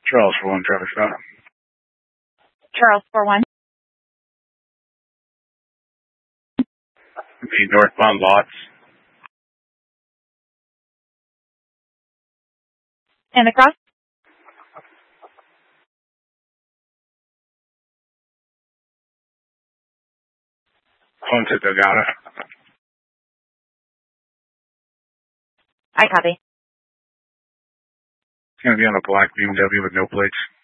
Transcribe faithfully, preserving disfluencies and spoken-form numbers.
Charles for one, traffic stop. Charles for one. The northbound lots. And across. Phone to Delgado. I copy. It's going to be on a black B M W with no plates.